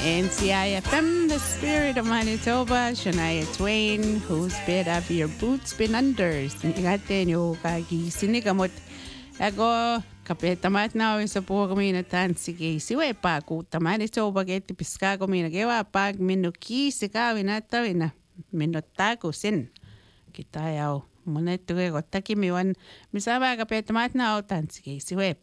NCIFM, the spirit of Manitoba, Shania Twain, whose bed have your boots been under? Sinigate nyo kagi sinigamot. Ako, kapetamat na sa po kami na tan sige siwe pa ku Manitoba get piska kami na gewa pag minuki sikawin na tawin na minutago sin. Kita yaw. Muna ito ko takimiwan misaba kapetamat na tan sige siwe